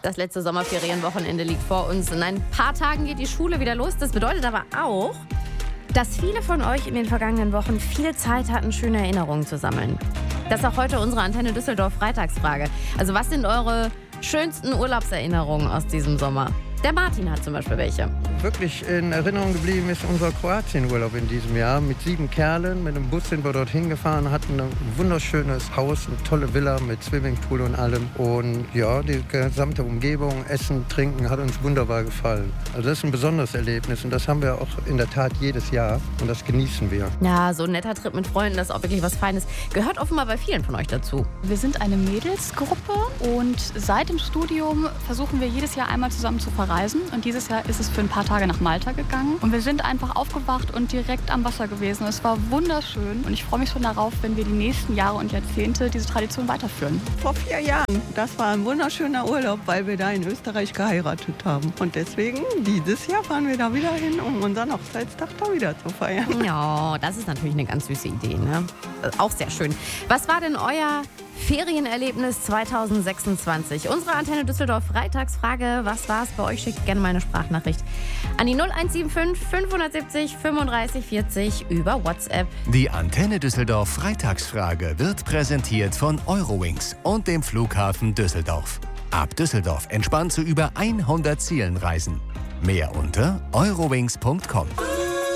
Das letzte Sommerferienwochenende liegt vor uns. In ein paar Tagen geht die Schule wieder los. Das bedeutet aber auch, dass viele von euch in den vergangenen Wochen viel Zeit hatten, schöne Erinnerungen zu sammeln. Das ist auch heute unsere Antenne Düsseldorf Freitagsfrage. Also was sind eure schönsten Urlaubserinnerungen aus diesem Sommer? Der Martin hat zum Beispiel welche. Wirklich in Erinnerung geblieben ist unser Kroatienurlaub in diesem Jahr. Mit 7 Kerlen, mit einem Bus sind wir dorthin gefahren, hatten ein wunderschönes Haus, eine tolle Villa mit Swimmingpool und allem. Und ja, die gesamte Umgebung, Essen, Trinken hat uns wunderbar gefallen. Also das ist ein besonderes Erlebnis und das haben wir auch in der Tat jedes Jahr und das genießen wir. Ja, so ein netter Trip mit Freunden, das ist auch wirklich was Feines. Gehört offenbar bei vielen von euch dazu. Wir sind eine Mädelsgruppe und seit dem Studium versuchen wir jedes Jahr einmal zusammen zu verreisen. Und dieses Jahr ist es für ein paar Tage nach Malta gegangen. Und wir sind einfach aufgewacht und direkt am Wasser gewesen. Es war wunderschön und ich freue mich schon darauf, wenn wir die nächsten Jahre und Jahrzehnte diese Tradition weiterführen. Vor 4 Jahren. Das war ein wunderschöner Urlaub, weil wir da in Österreich geheiratet haben. Und deswegen, dieses Jahr fahren wir da wieder hin, um unseren Hochzeitstag da wieder zu feiern. Ja, das ist natürlich eine ganz süße Idee, ne? Auch sehr schön. Was war denn euer Ferienerlebnis 2026? Unsere Antenne Düsseldorf Freitagsfrage. Was war es bei euch? Schickt gerne mal eine Sprachnachricht an die 0175 570 35 40 über WhatsApp. Die Antenne Düsseldorf Freitagsfrage wird präsentiert von Eurowings und dem Flughafen Düsseldorf. Ab Düsseldorf entspannt zu über 100 Zielen reisen. Mehr unter eurowings.com.